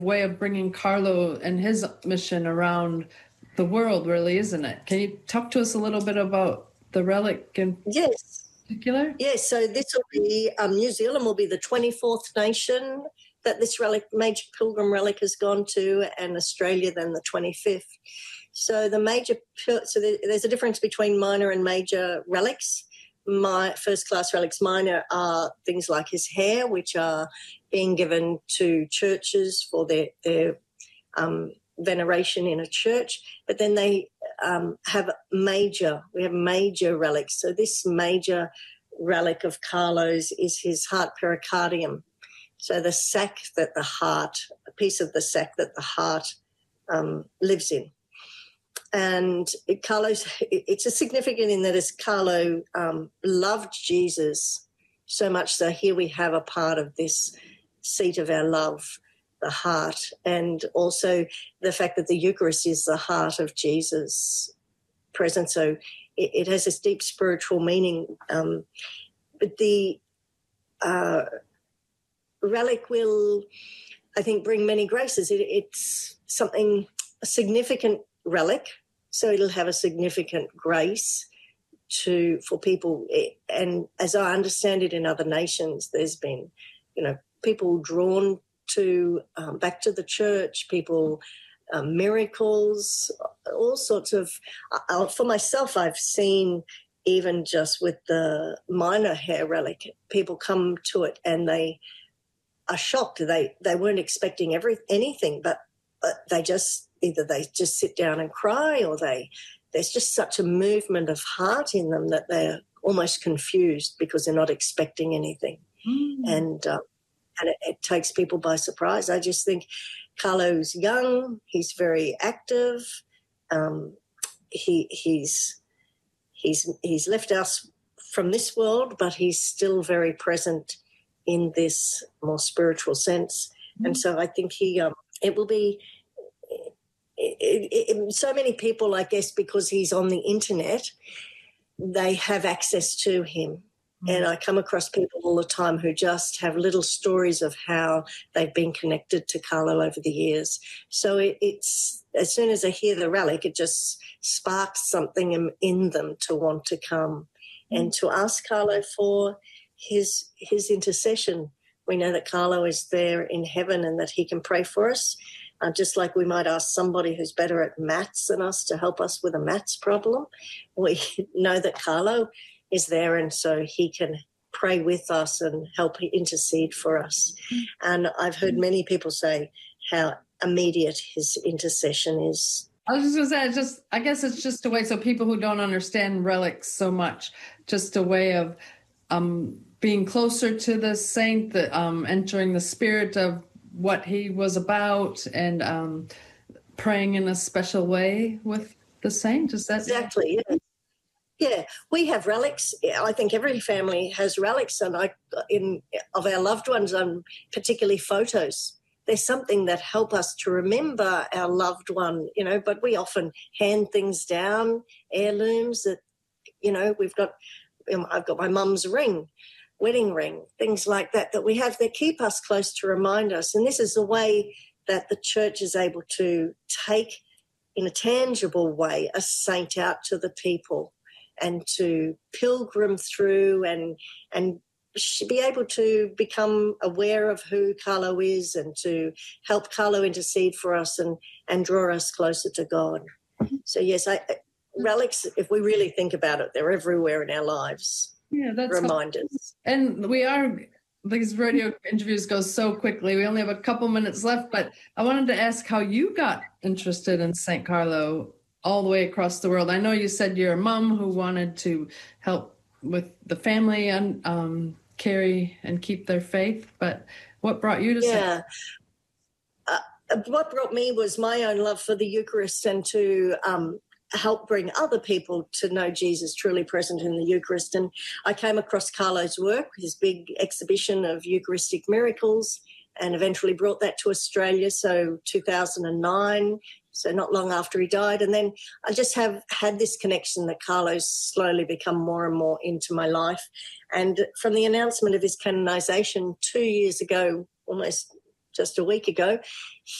way of bringing Carlo and his mission around the world, really, isn't it? Can you talk to us a little bit about the relic in particular? Yes, so this will be, New Zealand will be the 24th nation that this relic, major pilgrim relic, has gone to, and Australia then the 25th. So there's a difference between minor and major relics. My first-class relics, minor, are things like his hair, which are being given to churches for their veneration in a church. But then they we have major relics. So this major relic of Carlo's is his heart pericardium. So the sac that the heart, a piece of the sac that the heart lives in. And it's a significant in that as Carlo loved Jesus so much, so here we have a part of this seat of our love, the heart, and also the fact that the Eucharist is the heart of Jesus present. So it has this deep spiritual meaning. But the relic will, I think, bring many graces. It's a significant relic, so it'll have a significant grace for people. And as I understand it in other nations, there's been, people drawn to back to the church, people, miracles, all sorts of. For myself, I've seen even just with the minor hair relic, people come to it and they are shocked. They weren't expecting anything, but they just sit down and cry, or there's just such a movement of heart in them that they're almost confused because they're not expecting anything. And it takes people by surprise. I just think Carlo's young, he's very active, he's left us from this world, but he's still very present in this more spiritual sense. And so I think it will be so many people, I guess, because he's on the internet, they have access to him. And I come across people all the time who just have little stories of how they've been connected to Carlo over the years. So it's as soon as I hear the relic, it just sparks something in them to want to come and to ask Carlo for his intercession. We know that Carlo is there in heaven and that he can pray for us, just like we might ask somebody who's better at maths than us to help us with a maths problem. We know that Carlo is there, and so he can pray with us and help intercede for us. And I've heard many people say how immediate his intercession is. I was just going to say, I guess it's just a way, so people who don't understand relics so much, just a way of being closer to the saint, entering the spirit of what he was about, and praying in a special way with the saint. Is that exactly? Yeah. Yeah, we have relics. I think every family has relics, and of our loved ones, and particularly photos. There's something that help us to remember our loved one, but we often hand things down, heirlooms that, I've got my mum's ring, wedding ring, things like that we have that keep us close to remind us. And this is the way that the church is able to take, in a tangible way, a saint out to the people, and to pilgrim through and be able to become aware of who Carlo is, and to help Carlo intercede for us and draw us closer to God. So, yes, relics, if we really think about it, they're everywhere in our lives. Yeah, that's reminders. And these radio interviews go so quickly. We only have a couple minutes left, but I wanted to ask how you got interested in St. Carlo all the way across the world. I know you said your mom who wanted to help with the family and carry and keep their faith, but what brought you to St. What brought me was my own love for the Eucharist, and to help bring other people to know Jesus truly present in the Eucharist. And I came across Carlo's work, his big exhibition of Eucharistic miracles, and eventually brought that to Australia, so 2009, so not long after he died. And then I just have had this connection that Carlo's slowly become more and more into my life. And from the announcement of his canonization 2 years ago, almost just a week ago.